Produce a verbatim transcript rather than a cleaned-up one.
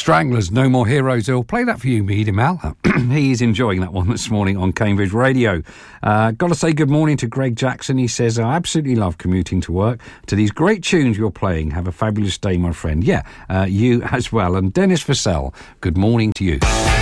Stranglers, No More Heroes. I'll play that for you, Mead Mal. He's enjoying that one this morning on Cambridge Radio. Uh, got to say good morning to Greg Jackson. He says, I absolutely love commuting to work. To these great tunes you're playing. Have a fabulous day, my friend. Yeah, uh, you as well. And Dennis Vassell, good morning to you.